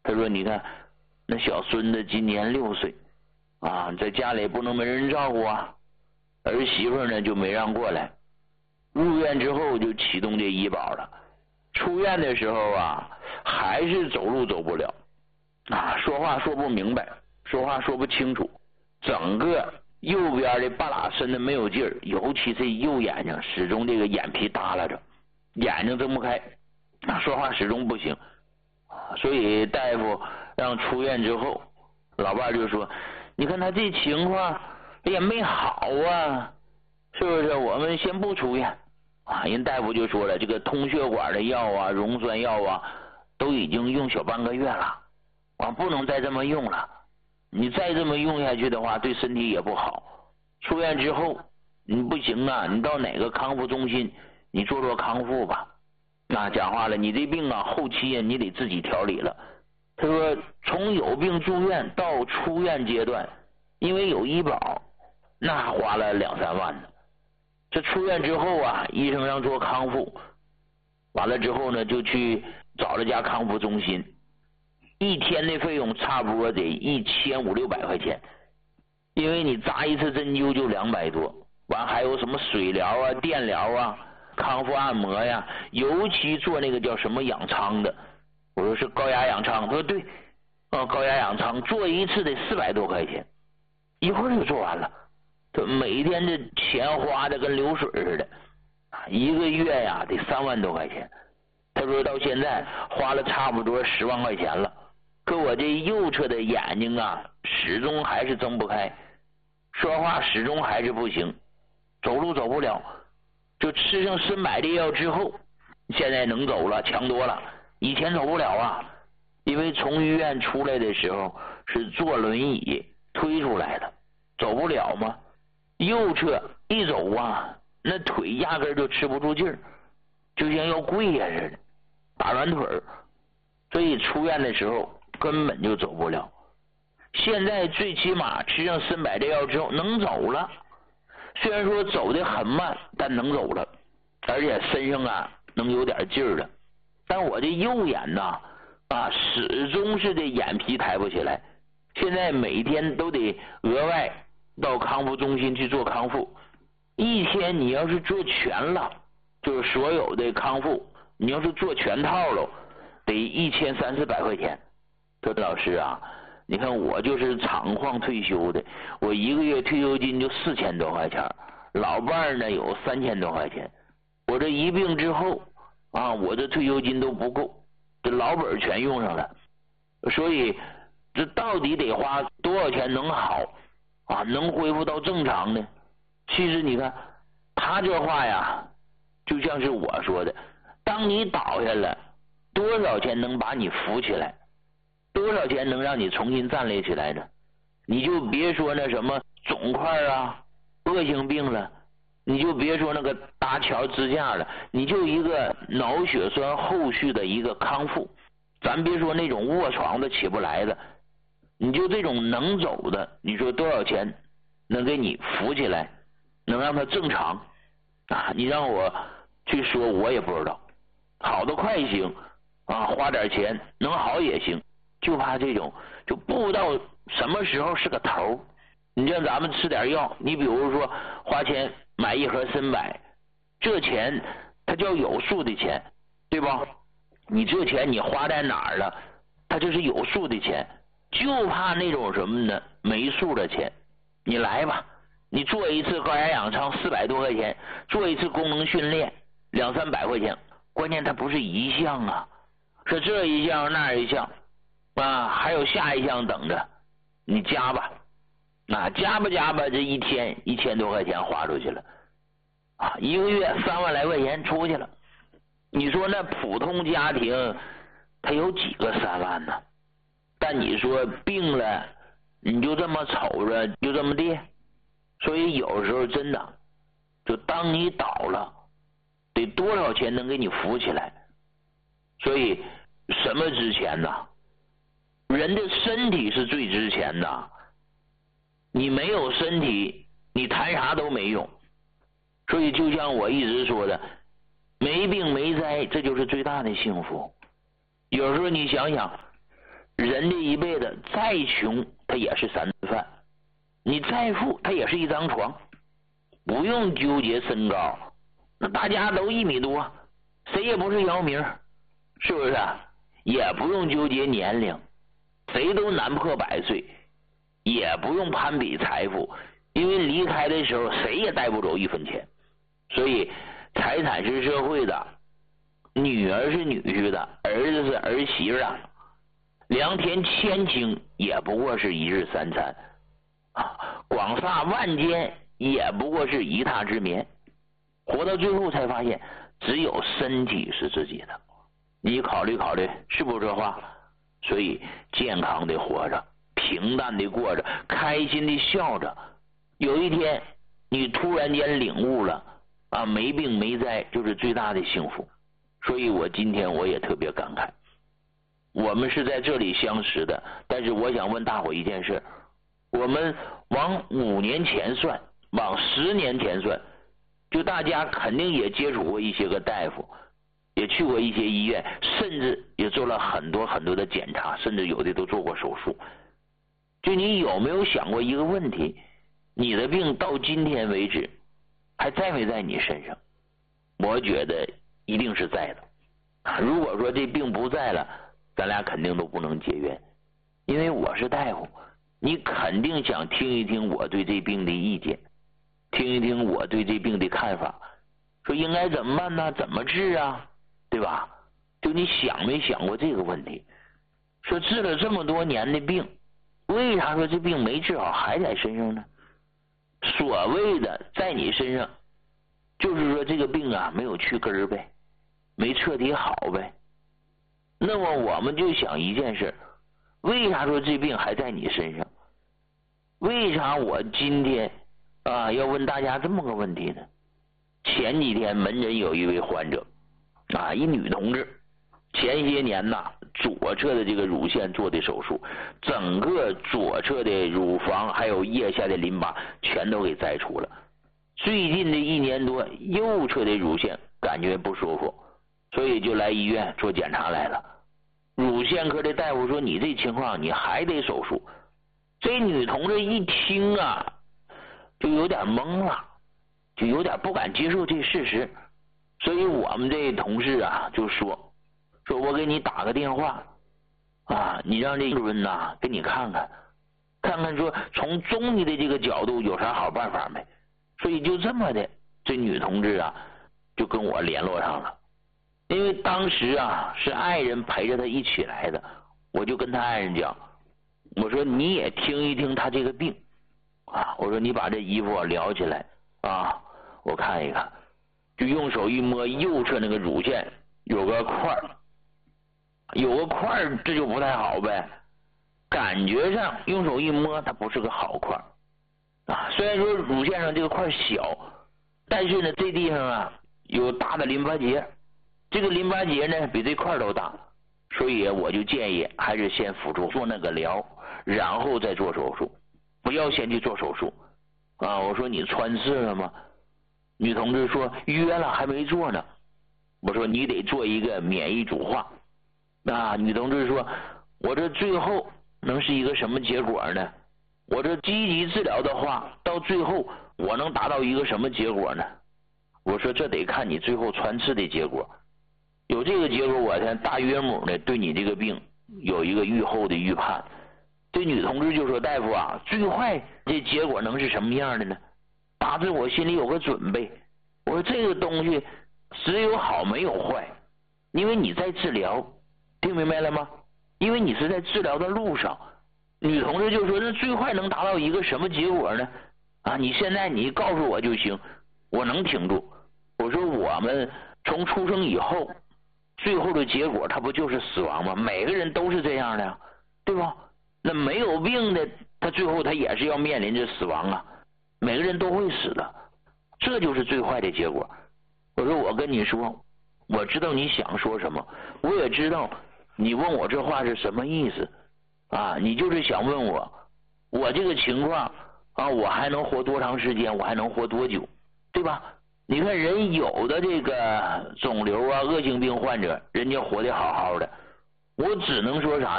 他说你看那小孙子今年6岁啊，在家里不能没人照顾啊，儿媳妇呢就没让过来。入院之后就启动这医保了，出院的时候啊还是走路走不了啊，说话说不明白，说话说不清楚，整个右边的半拉身子没有劲儿，尤其是右眼睛始终这个眼皮耷拉着，眼睛睁不开啊，说话始终不行。所以大夫让出院之后，老伴就说你看他这情况也没好啊，是不是我们先不出院啊？人大夫就说了，这个通血管的药啊，溶栓药啊都已经用小半个月了啊，不能再这么用了，你再这么用下去的话对身体也不好。出院之后你不行啊，你到哪个康复中心你做做康复吧。那讲话了，你这病啊后期啊你得自己调理了。他说从有病住院到出院阶段，因为有医保，那花了2-3万呢。这出院之后啊，医生让做康复，完了之后呢就去找了家康复中心，一天的费用差不多得1500-600块钱，因为你扎一次针灸就200多，完还有什么水疗啊、电疗啊、康复按摩呀，尤其做那个叫什么养仓的，我说是高压氧舱，他说对，高压氧舱做一次得400多块钱，一会儿就做完了。他每天这钱花的跟流水似的，一个月呀得3万多块钱。他说到现在花了差不多10万块钱了，可我这右侧的眼睛啊始终还是睁不开，说话始终还是不行，走路走不了。就吃上参柏的药之后，现在能走了，强多了，以前走不了啊，因为从医院出来的时候是坐轮椅推出来的，走不了嘛，右侧一走啊那腿压根就吃不住劲儿，就像要跪呀似的，打软腿儿，所以出院的时候根本就走不了。现在最起码吃上参柏的药之后能走了，虽然说走得很慢，但能走了，而且身上啊能有点劲儿了。但我这右眼呐始终是这眼皮抬不起来，现在每天都得额外到康复中心去做康复，一天你要是做全了，就是所有的康复你要是做全套了，得1300-400块钱。说老师啊，你看我就是厂矿退休的，我一个月退休金就4000多块钱，老伴呢有3000多块钱，我这一病之后啊，我这退休金都不够，这老本全用上了，所以这到底得花多少钱能好啊，能恢复到正常呢？其实你看他这话呀就像是我说的，当你倒下了，多少钱能把你扶起来，多少钱能让你重新站立起来呢？你就别说那什么肿块啊、恶性病了，你就别说那个搭桥支架了，你就一个脑血栓后续的一个康复，咱别说那种卧床的起不来的，你就这种能走的，你说多少钱能给你扶起来，能让他正常啊？你让我去说我也不知道，好的快行啊，花点钱能好也行，就怕这种就不知道什么时候是个头。你让咱们吃点药，你比如说花钱买一盒参柏，这钱它叫有数的钱，对吧？你这钱你花在哪儿了，它就是有数的钱，就怕那种什么呢没数的钱。你来吧，你做一次高压氧舱400多块钱，做一次功能训练200-300块钱，关键它不是一项啊，是这一项那一项啊，还有下一项等着，你加吧，加吧，这一天1000多块钱花出去了啊，一个月3万来块钱出去了。你说那普通家庭他有几个3万呢？但你说病了你就这么瞅着就这么地，所以有时候真的就当你倒了得多少钱能给你扶起来。所以什么值钱呢？人的身体是最值钱的，你没有身体你谈啥都没用。所以就像我一直说的，没病没灾，这就是最大的幸福。有时候你想想， 人这一辈子再穷，他也是3顿饭；你再富，他也是一张床。不用纠结身高，那大家都1米多，谁也不是姚明，是不是啊？也不用纠结年龄，谁都难破100岁，也不用攀比财富，因为离开的时候谁也带不走1分钱。所以财产是社会的，女儿是女婿的，儿子是儿媳妇的，良田千顷也不过是1日3餐啊，广厦万间也不过是一榻之眠。活到最后才发现，只有身体是自己的。你考虑考虑，是不是这话？所以健康的活着，平淡的过着，开心的笑着。有一天你突然间领悟了啊，没病没灾就是最大的幸福。所以我今天我也特别感慨，我们是在这里相识的，但是我想问大伙一件事，我们往5年前算，往10年前算，就大家肯定也接触过一些个大夫，也去过一些医院，甚至也做了很多很多的检查，甚至有的都做过手术。就你有没有想过一个问题，你的病到今天为止还在没在你身上？我觉得一定是在的。如果说这病不在了，咱俩肯定都不能结缘。因为我是大夫，你肯定想听一听我对这病的意见，听一听我对这病的看法，说应该怎么办呢？怎么治啊？对吧？就你想没想过这个问题？说治了这么多年的病，为啥说这病没治好还在身上呢？所谓的在你身上，就是说这个病啊没有去根儿呗，没彻底好呗。那么我们就想一件事，为啥说这病还在你身上？为啥我今天啊要问大家这么个问题呢？前几天门诊有一位患者啊，一女同志，前些年呐左侧的这个乳腺做的手术，整个左侧的乳房还有腋下的淋巴全都给摘除了。最近的1年多，右侧的乳腺感觉不舒服，所以就来医院做检查来了。乳腺科的大夫说，你这情况你还得手术。这女同志一听啊就有点懵了，就有点不敢接受这事实。所以我们这同事啊就说我给你打个电话啊，你让这主任呐给你看看说从中医的这个角度有啥好办法没。所以就这么的，这女同志啊就跟我联络上了。因为当时啊是爱人陪着她一起来的，我就跟她爱人讲，我说你也听一听她这个病啊，我说你把这衣服撩起来啊，我看一看。就用手一摸右侧那个乳腺有个块这就不太好呗。感觉上用手一摸它不是个好块啊，虽然说乳腺上这个块小，但是呢这地方啊有大的淋巴结，这个淋巴结呢比这块都大，所以我就建议还是先辅助做那个疗，然后再做手术，不要先去做手术啊。我说你穿刺了吗？女同志说约了还没做呢。我说你得做一个免疫主化。那女同志说我这最后能是一个什么结果呢？我这积极治疗的话，到最后我能达到一个什么结果呢？我说这得看你最后穿刺的结果，有这个结果我才大约母呢对你这个病有一个预后的预判。这女同志就说大夫啊，最坏这结果能是什么样的呢？大致我心里有个准备。我说这个东西只有好没有坏，因为你在治疗，听明白了吗？因为你是在治疗的路上。女同志就说那最坏能达到一个什么结果呢？啊，你现在你告诉我就行，我能挺住。我说我们从出生以后最后的结果它不就是死亡吗？每个人都是这样的呀，对吧？那没有病的他最后他也是要面临着死亡啊，每个人都会死的，这就是最坏的结果。我说我跟你说，我知道你想说什么，我也知道你问我这话是什么意思啊，你就是想问我这个情况啊，我还能活多长时间，我还能活多久，对吧？你看人有的这个肿瘤啊恶性病患者，人家活得好好的，我只能说啥